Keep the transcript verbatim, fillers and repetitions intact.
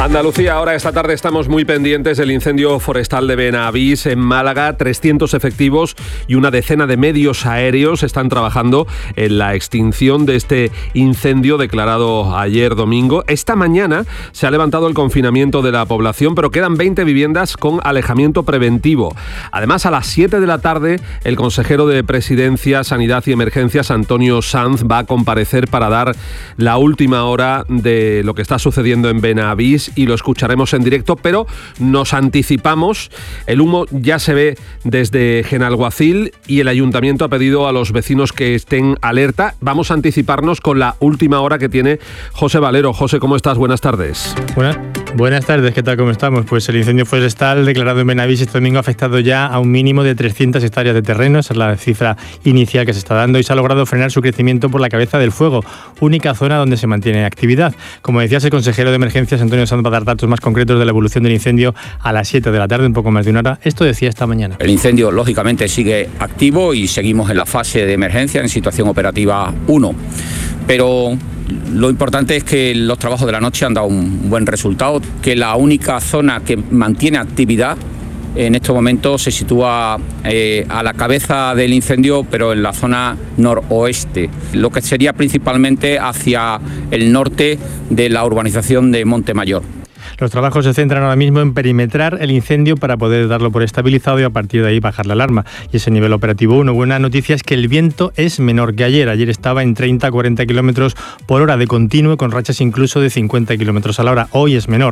Andalucía, ahora esta tarde estamos muy pendientes del incendio forestal de Benavís en Málaga. trescientos efectivos y una decena de medios aéreos están trabajando en la extinción de este incendio declarado ayer domingo. Esta mañana se ha levantado el confinamiento de la población, pero quedan veinte viviendas con alejamiento preventivo. Además, a las siete de la tarde, el consejero de Presidencia, Sanidad y Emergencias, Antonio Sanz, va a comparecer para dar la última hora de lo que está sucediendo en Benavís y lo escucharemos en directo, pero nos anticipamos. El humo ya se ve desde Genalguacil y el ayuntamiento ha pedido a los vecinos que estén alerta. Vamos a anticiparnos con la última hora que tiene José Valero. José, ¿cómo estás? Buenas tardes. Buenas, buenas tardes, ¿qué tal? ¿Cómo estamos? Pues el incendio forestal declarado en Benavís este domingo ha afectado ya a un mínimo de trescientas hectáreas de terreno. Esa es la cifra inicial que se está dando y se ha logrado frenar su crecimiento por la cabeza del fuego, única zona donde se mantiene actividad. Como decías, el consejero de Emergencias, Antonio Sanz, va a dar datos más concretos de la evolución del incendio a las siete de la tarde, un poco más de una hora. Esto decía esta mañana. El incendio, lógicamente, sigue activo y seguimos en la fase de emergencia, en situación operativa uno. Pero lo importante es que los trabajos de la noche han dado un buen resultado, que la única zona que mantiene actividad en estos momentos se sitúa eh, a la cabeza del incendio, pero en la zona noroeste, lo que sería principalmente hacia el norte de la urbanización de Montemayor. Los trabajos se centran ahora mismo en perimetrar el incendio para poder darlo por estabilizado y a partir de ahí bajar la alarma. Y ese nivel operativo uno. Buena noticia es que el viento es menor que ayer. Ayer estaba en treinta a cuarenta kilómetros por hora de continuo, con rachas incluso de cincuenta kilómetros a la hora. Hoy es menor.